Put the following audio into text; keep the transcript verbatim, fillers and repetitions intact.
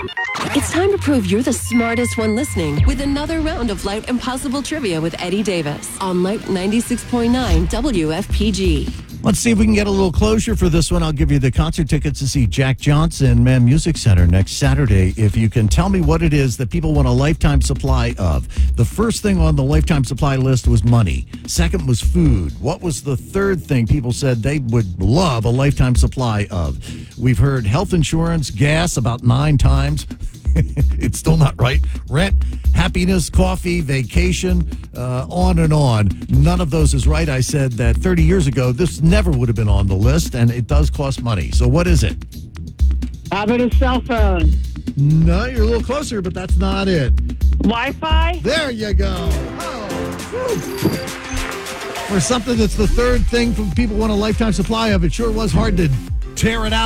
It's time to prove you're the smartest one listening with another round of Light Impossible Trivia with Eddie Davis on Light ninety-six point nine W F P G. Let's see if we can get a little closure for this one. I'll give you the concert tickets to see Jack Johnson, Man Music Center next Saturday. If you can tell me what it is that people want a lifetime supply of. The first thing on the lifetime supply list was money. Second was food. What was the third thing people said they would love a lifetime supply of? We've heard health insurance, gas about nine times. It's still not right. Rent, happiness, coffee, vacation, uh, on and on. None of those is right. I said that thirty years ago, this never would have been on the list, and it does cost money. So what is it? Having a cell phone. No, you're a little closer, but that's not it. Wi-Fi? There you go. Oh, for something that's the third thing from people want a lifetime supply of, it sure was hard to tear it out